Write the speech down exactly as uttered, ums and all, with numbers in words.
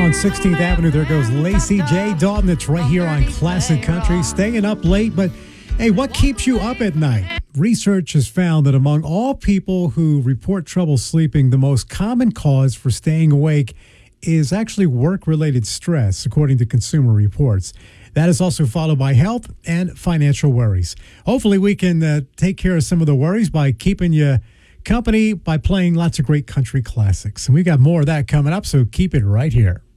on sixteenth Avenue. There goes Lacey J. Dalton. It's right here on Classic Country. Staying up late, but hey, what keeps you up at night? Research has found that among all people who report trouble sleeping, the most common cause for staying awake is actually work-related stress, according to Consumer Reports. That is also followed by health and financial worries. Hopefully, we can uh, take care of some of the worries by keeping you company by playing lots of great country classics. And we got more of that coming up, so keep it right here.